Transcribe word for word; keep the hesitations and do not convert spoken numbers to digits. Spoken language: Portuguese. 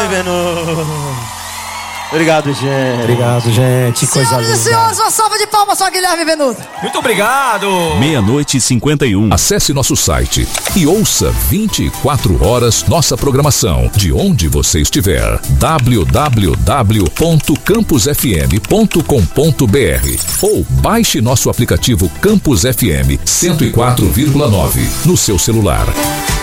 Guilherme Benuto. Obrigado, gente. Obrigado, gente. Que coisa linda. Senhoras e senhores, uma salva de palmas para Guilherme Benuto. Muito obrigado. Meia-noite e cinquenta e um. Acesse nosso site e ouça vinte e quatro horas nossa programação de onde você estiver. w w w ponto campus f m ponto com ponto b r ou baixe nosso aplicativo Campus F M cento e quatro vírgula nove no seu celular.